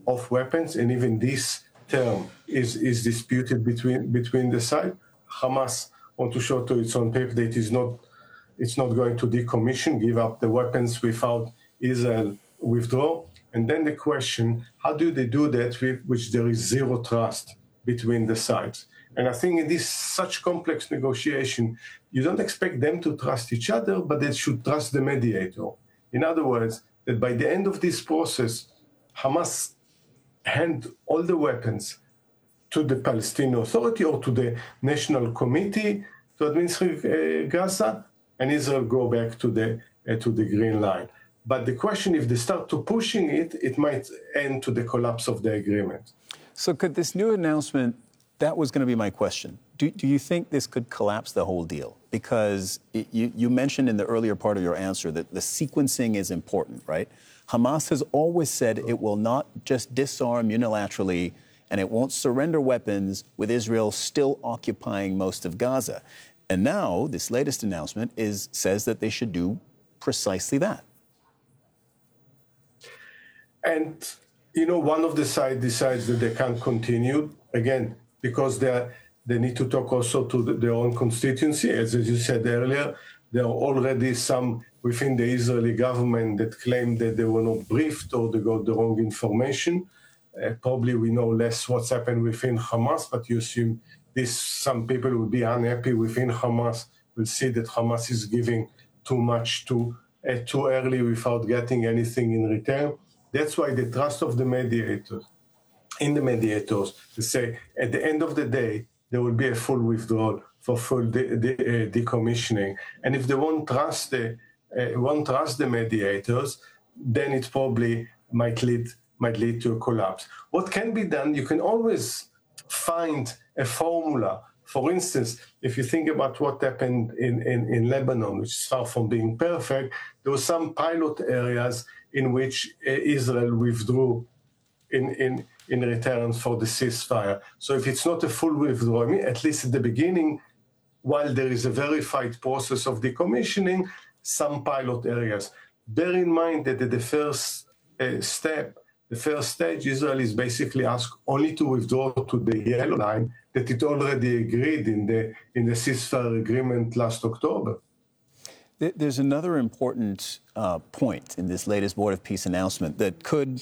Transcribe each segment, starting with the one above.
of weapons, and even this term is disputed between the sides. Hamas want to show to its own paper that it's not going to decommission, give up the weapons without Israel withdraw. And then the question, how do they do that with which there is zero trust between the sides? And I think in this such complex negotiation, you don't expect them to trust each other, but they should trust the mediator. In other words, that by the end of this process, Hamas hand all the weapons to the Palestinian Authority or to the National Committee to administer Gaza, and Israel go back to the green line. But the question, if they start to pushing it, it might end to the collapse of the agreement. So could this new announcement, that was going to be my question. Do you think this could collapse the whole deal? Because you mentioned in the earlier part of your answer that the sequencing is important, right? Hamas has always said it will not just disarm unilaterally and it won't surrender weapons with Israel still occupying most of Gaza. And now this latest announcement says that they should do precisely that. And, one of the sides decides that they can't continue, again, because they need to talk also to their own constituency. As you said earlier, there are already some within the Israeli government that claim that they were not briefed or they got the wrong information. Probably we know less what's happened within Hamas, but you assume some people will be unhappy within Hamas, will see that Hamas is giving too much too early without getting anything in return. That's why the trust of the mediators, they say at the end of the day, there will be a full withdrawal for full decommissioning. And if they won't trust the mediators, then it probably might lead to a collapse. What can be done, you can always find a formula. For instance, if you think about what happened in Lebanon, which is far from being perfect, there were some pilot areas in which Israel withdrew in return for the ceasefire. So if it's not a full withdrawal, at least at the beginning, while there is a verified process of decommissioning, some pilot areas. Bear in mind that at the first stage, Israel is basically asked only to withdraw to the yellow line that it already agreed in the ceasefire agreement last October. There's another important point in this latest Board of Peace announcement that could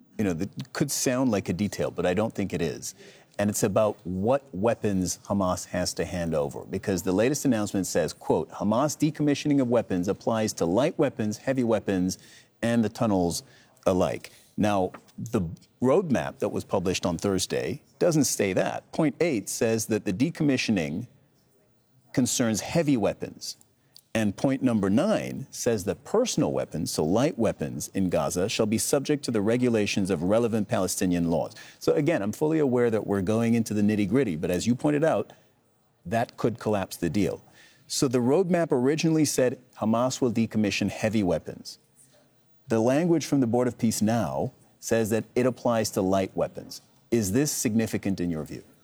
sound like a detail, but I don't think it is. And it's about what weapons Hamas has to hand over. Because the latest announcement says, quote, Hamas decommissioning of weapons applies to light weapons, heavy weapons, and the tunnels alike. Now, the roadmap that was published on Thursday doesn't say that. Point 8 says that the decommissioning concerns heavy weapons. And point number 9 says that personal weapons, so light weapons in Gaza, shall be subject to the regulations of relevant Palestinian laws. So again, I'm fully aware that we're going into the nitty-gritty, but as you pointed out, that could collapse the deal. So the roadmap originally said Hamas will decommission heavy weapons. The language from the Board of Peace now says that it applies to light weapons. Is this significant in your view?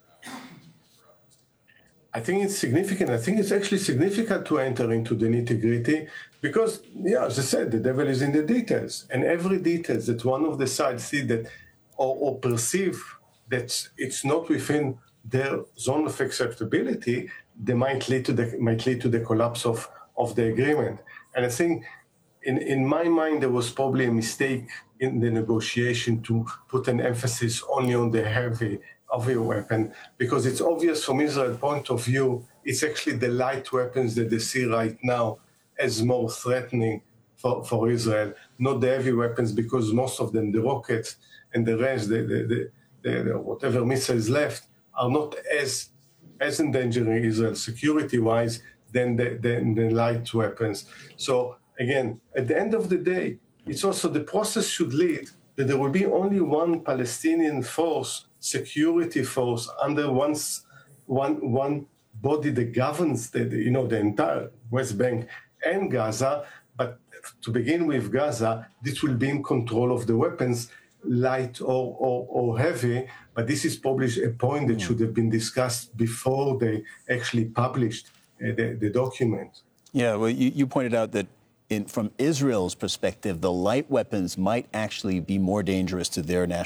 I think it's significant. I think it's actually significant to enter into the nitty-gritty because, as I said, the devil is in the details. And every detail that one of the sides see that or perceive that it's not within their zone of acceptability, they might lead to the collapse of the agreement. And I think in my mind, there was probably a mistake in the negotiation to put an emphasis only on the heavy weapon, because it's obvious from Israel's point of view, it's actually the light weapons that they see right now as more threatening for Israel, not the heavy weapons, because most of them, the rockets and the rest, the whatever missiles left, are not as endangering Israel security-wise than the light weapons. So again, at the end of the day, it's also the process should lead that there will be only one Palestinian force, security force, under one body that governs the entire West Bank and Gaza. But to begin with Gaza, this will be in control of the weapons, light or heavy. But this is probably a point that should have been discussed before they actually published the document. Yeah, well, you pointed out that from Israel's perspective, the light weapons might actually be more dangerous to their national